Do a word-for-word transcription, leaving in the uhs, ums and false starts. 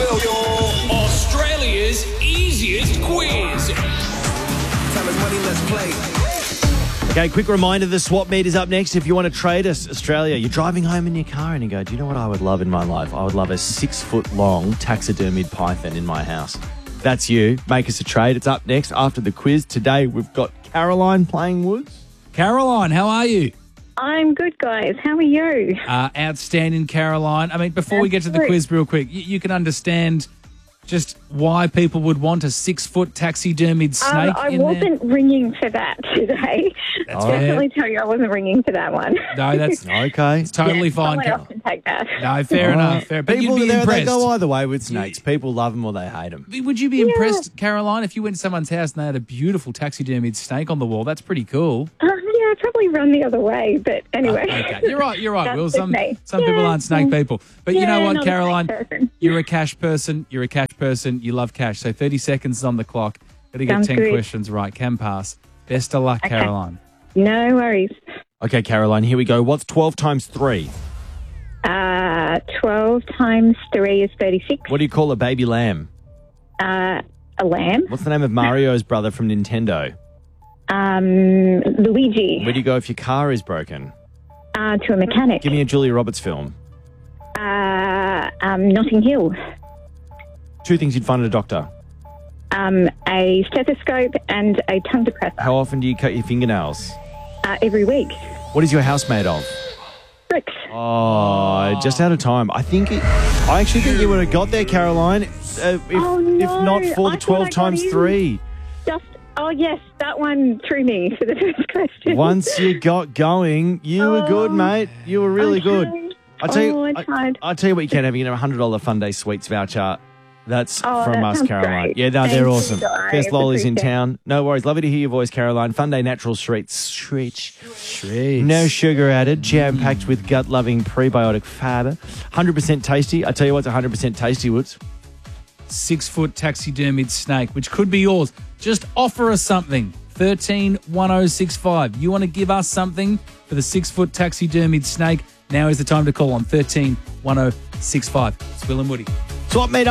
Australia's easiest quiz. Time is money, let's play. Okay, quick reminder, the swap meet is up next. If you want to trade us, Australia, you're driving home in your car and you go, do you know what I would love in my life? I would love a six-foot-long taxidermied python in my house. That's you. Make us a trade. It's up next after the quiz. Today, we've got Caroline playing Woods. Caroline, how are you? I'm good, guys. How are you? Uh, outstanding, Caroline. I mean, before we get to the quiz real quick, you, you can understand just why people would want a six-foot taxidermied snake um, I in wasn't there? ringing for that today. That's I'll fair. definitely tell you I wasn't ringing for that one. No, that's Okay. it's totally Yeah, fine. someone Car- else can take that. No, fair All enough. right. Fair. But People, you'd be they, they impressed. go either way with snakes. People love them or they hate them. Would you be impressed, Caroline, if you went to someone's house and they had a beautiful taxidermied snake on the wall? That's pretty cool. Uh, yeah, I'd probably run the other way, but anyway. Uh, okay, you're right. You're right. That's Will just some me. some Yeah, people aren't snake yeah. people, but you Yeah, know what, not a snake Caroline, person. you're a cash person. You're a cash person. You love cash. So thirty seconds is on the clock. Got to get Sounds ten good. questions right. Can pass. Best of luck, Okay. Caroline. No worries. Okay, Caroline, here we go. What's twelve times three? Uh, twelve times three is thirty-six. What do you call a baby lamb? Uh, a lamb. What's the name of Mario's brother from Nintendo? Um, Luigi. Where do you go if your car is broken? Uh, to a mechanic. Give me a Julia Roberts film. Uh, um, Notting Hill. Two things you'd find at a doctor. Um, a stethoscope and a tongue depressor. How often do you cut your fingernails? Uh, every week. What is your house made of? Bricks. Oh, just out of time. I think it, I actually think you would have got there, Caroline, uh, if, Oh, if no. not for I the thought twelve I got times in. three. Just, oh yes, that one threw me for the first question. Once you got going, you were good, Oh, mate. You were really I good. tried. I'll tell you, Oh, I I, tried. I'll tell you what you can have. You can have a hundred dollar Fun Day Sweets voucher. That's Oh, from that us, sounds Caroline. great. Yeah, no, Thank they're you, awesome. guys. Best lollies in Appreciate it. town. No worries. Lovely to hear your voice, Caroline. Fun Day Natural Streets. Streets. Treats. No sugar added, jam-packed with gut-loving prebiotic fibre. one hundred percent tasty. I tell you what's one hundred percent tasty, Woods. Six-foot taxidermied snake, which could be yours. Just offer us something. thirteen one oh six five. You want to give us something for the six-foot taxidermied snake? Now is the time to call on thirteen one oh six five. It's Will and Woody. Swap meet